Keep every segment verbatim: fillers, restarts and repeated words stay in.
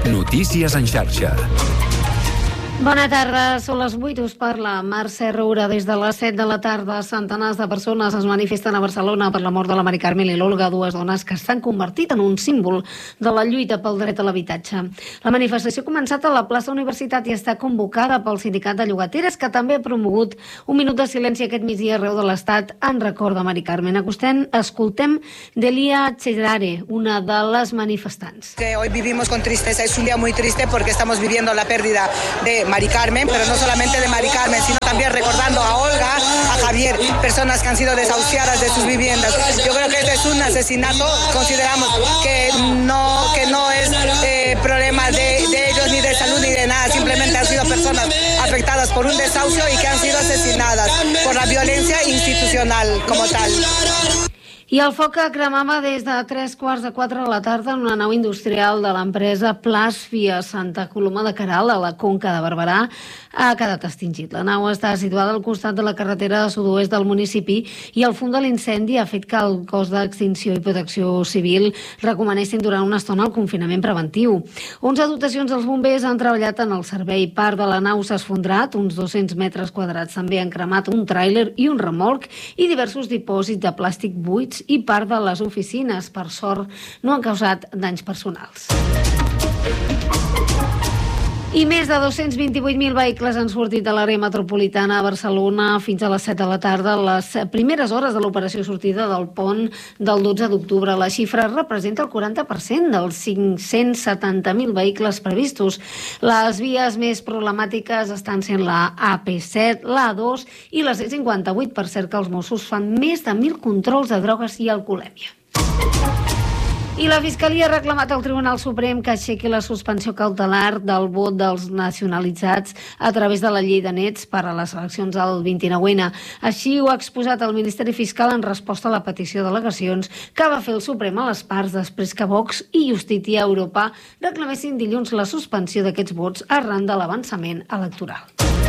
Notícies en xarxa. Bona tarda, són les vuit, us parla Mercè Roura. Des de les set de la tarda, centenars de persones es manifesten a Barcelona per la mort de la Mari Carmen i l'Olga, dues dones que s'han convertit en un símbol de la lluita pel dret a l'habitatge. La manifestació ha començat a la plaça Universitat i està convocada pel Sindicat de Llogateres, que també ha promogut un minut de silenci aquest migdia arreu de l'Estat en record de Mari Carmen. Acostem, escoltem Delia Cedare, una de les manifestants. Que hoy vivimos con tristeza, es un día muy triste porque estamos viviendo la pérdida de Mari Carmen, pero no solamente de Mari Carmen, sino también recordando a Olga, a Javier, personas que han sido desahuciadas de sus viviendas. Yo creo que este es un asesinato, consideramos que no, que no es eh, problema de, de ellos, ni de salud, ni de nada, simplemente han sido personas afectadas por un desahucio y que han sido asesinadas por la violencia institucional como tal. I el foc que cremava des de tres quarts de quatre de la tarda en una nau industrial de l'empresa Plàsfia Santa Coloma de Queralt, a la Conca de Barberà, ha quedat extingit. La nau està situada al costat de la carretera de sud-oest del municipi i el fum de l'incendi ha fet que el cos d'extinció i protecció civil recomanessin durant una estona el confinament preventiu. onze dotacions dels bombers han treballat en el servei. Part de la nau s'ha esfondrat, uns dos-cents metres quadrats també han cremat un tràiler i un remolc i diversos dipòsits de plàstic buits i part de les oficines. Per sort, no han causat danys personals. I més de dos-cents vint-i-vuit mil vehicles han sortit de l'àrea metropolitana a Barcelona fins a les set de la tarda, les primeres hores de l'operació sortida del pont del dotze d'octubre. La xifra representa el quaranta per cent dels cinc-cents setanta mil vehicles previstos. Les vies més problemàtiques estan sent la A P set, la A dos i la C cinquanta-vuit, per cert que els Mossos fan més de mil controls de drogues i alcoholèmia. I la Fiscalia ha reclamat al Tribunal Suprem que aixequi la suspensió cautelar del vot dels nacionalitzats a través de la llei de nets per a les eleccions del vint-i-nou ene. Així ho ha exposat el Ministeri Fiscal en resposta a la petició d'al·legacions que va fer el Suprem a les parts després que Vox i Justícia Europa reclamessin dilluns la suspensió d'aquests vots arran de l'avançament electoral.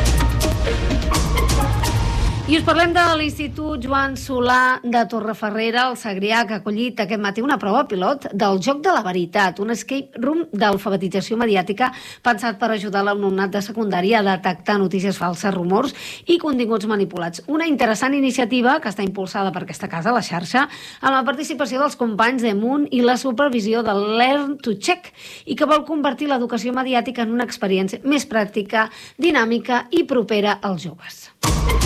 I us parlem de l'Institut Joan Solà de Torrefarrera, el Segrià, que ha acollit aquest matí una prova pilot del Joc de la Veritat, un escape room d'alfabetització mediàtica pensat per ajudar l'alumnat de secundària a detectar notícies falses, rumors i continguts manipulats. Una interessant iniciativa que està impulsada per aquesta casa, la xarxa, amb la participació dels companys d'Emunt i la supervisió del Learn to Check, i que vol convertir l'educació mediàtica en una experiència més pràctica, dinàmica i propera als joves.